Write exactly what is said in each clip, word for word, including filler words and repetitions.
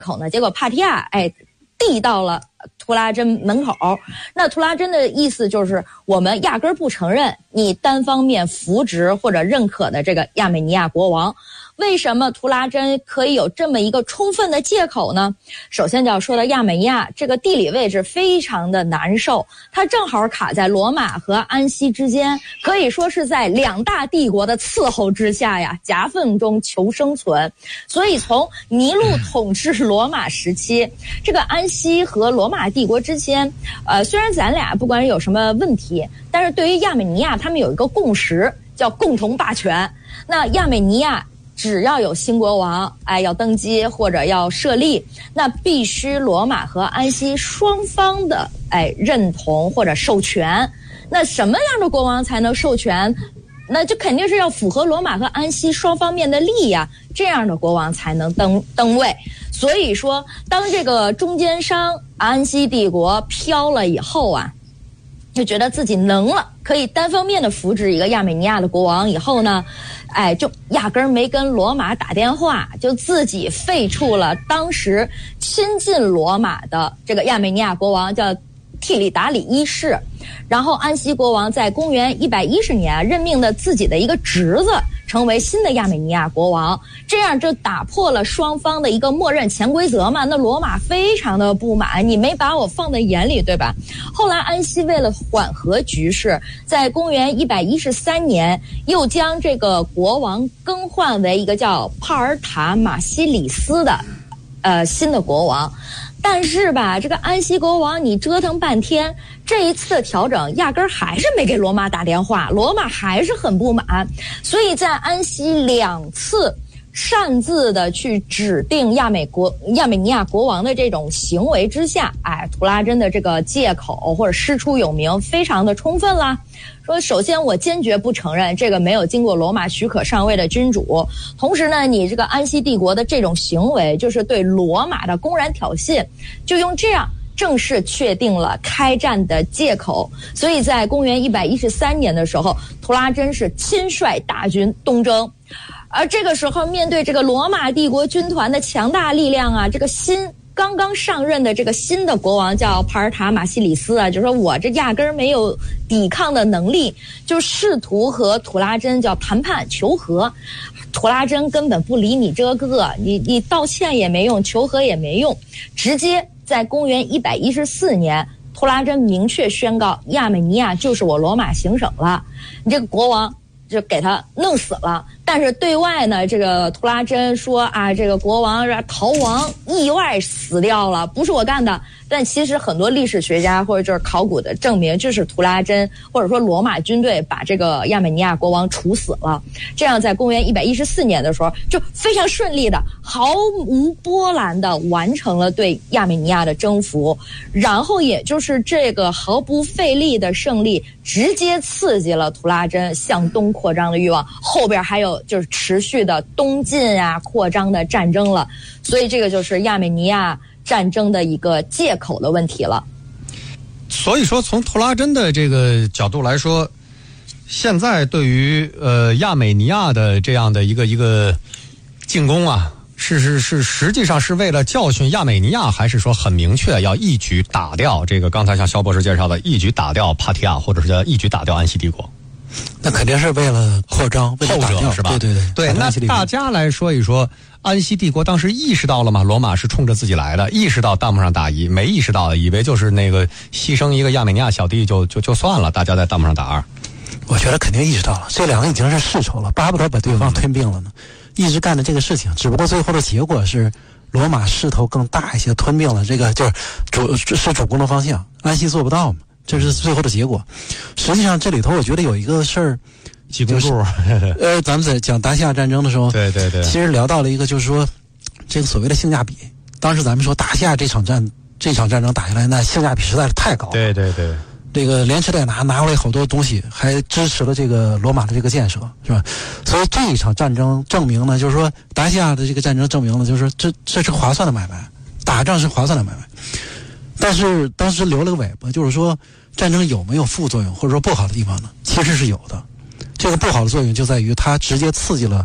口呢，结果帕提亚哎递到了图拉真门口。那图拉真的意思就是我们压根儿不承认你单方面扶植或者认可的这个亚美尼亚国王。为什么图拉真可以有这么一个充分的借口呢？首先就要说到亚美尼亚这个地理位置非常的难受，它正好卡在罗马和安息之间，可以说是在两大帝国的伺候之下呀，夹缝中求生存。所以从尼禄统治罗马时期，这个安息和罗马帝国之间，呃，虽然咱俩不管有什么问题，但是对于亚美尼亚他们有一个共识，叫共同霸权。那亚美尼亚只要有新国王，哎，要登基或者要设立，那必须罗马和安息双方的哎认同或者授权。那什么样的国王才能授权？那就肯定是要符合罗马和安息双方面的利呀，这样的国王才能登登位。所以说，当这个中间商安息帝国飘了以后啊，就觉得自己能了，可以单方面的扶植一个亚美尼亚的国王以后呢，哎，就压根儿没跟罗马打电话，就自己废黜了当时亲近罗马的这个亚美尼亚国王，叫替里达里一世。然后安息国王在公元一百一十年任命了自己的一个侄子成为新的亚美尼亚国王，这样就打破了双方的一个默认潜规则嘛。那罗马非常的不满，你没把我放在眼里，对吧？后来安息为了缓和局势，在公元一百一十三年又将这个国王更换为一个叫帕尔塔马西里斯的呃新的国王。但是吧，这个安息国王你折腾半天，这一次的调整压根儿还是没给罗马打电话，罗马还是很不满。所以在安息两次擅自的去指定亚美国亚美尼亚国王的这种行为之下，哎，图拉真的这个借口或者师出有名，非常的充分啦。说首先我坚决不承认这个没有经过罗马许可上位的君主，同时呢，你这个安息帝国的这种行为就是对罗马的公然挑衅，就用这样正式确定了开战的借口。所以在公元一百一十三年的时候，图拉真是亲率大军东征。而这个时候面对这个罗马帝国军团的强大力量啊，这个新刚刚上任的这个新的国王叫帕尔塔马西里斯啊，就说我这压根儿没有抵抗的能力，就试图和图拉真叫谈判求和。图拉真根本不理你这个，你你道歉也没用，求和也没用，直接在公元一百一十四年，图拉真明确宣告亚美尼亚就是我罗马行省了，你这个国王就给他弄死了。但是对外呢，这个图拉真说啊，这个国王逃亡意外死掉了，不是我干的。但其实很多历史学家或者就是考古的证明，就是图拉真或者说罗马军队把这个亚美尼亚国王处死了。这样在公元一百一十四年的时候，就非常顺利的、毫无波澜的完成了对亚美尼亚的征服。然后也就是这个毫不费力的胜利，直接刺激了图拉真向东扩张的欲望。后边还有就是持续的东进啊、扩张的战争了。所以这个就是亚美尼亚战争的一个借口的问题了。 所以说从图拉真的这个角度来说，现在对于呃亚美尼亚的这样的一个一个进攻啊，是是是实际上是为了教训亚美尼亚，还是说很明确要一举打掉这个刚才像肖博士介绍的一举打掉帕提亚，或者是叫一举打掉安息帝国？ 那肯定是为了扩张，为了打掉， 后者是吧？ 对对对对。那大家来说一说，安息帝国当时意识到了吗？罗马是冲着自己来的，意识到弹幕上打一，没意识到，以为就是那个牺牲一个亚美尼亚小弟就就就算了，大家在弹幕上打二。 我觉得肯定意识到了，这两个已经是世仇了，巴不得把对方吞并了呢。嗯、一直干着这个事情，只不过最后的结果是罗马势头更大一些，吞并了这个就是主是主攻的方向，安息做不到嘛。这是最后的结果。实际上这里头我觉得有一个事儿， 记公数、 呃，咱们在讲达西亚战争的时候， 对对对， 其实聊到了一个就是说这个所谓的性价比。当时咱们说达西亚这场战这场战争打下来，那性价比实在是太高了。 对对对， 这个连吃带拿拿回来好多东西，还支持了这个罗马的这个建设，是吧？所以这一场战争证明呢，就是说达西亚的这个战争证明了，就是说这这是划算的买卖，打仗是划算的买卖。但是当时留了个尾巴，就是说战争有没有副作用或者说不好的地方呢？其实是有的。这个不好的作用就在于它直接刺激了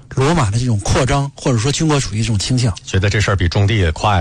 罗马的这种扩张或者说军国主义这种倾向， 觉得这事儿比种地也快。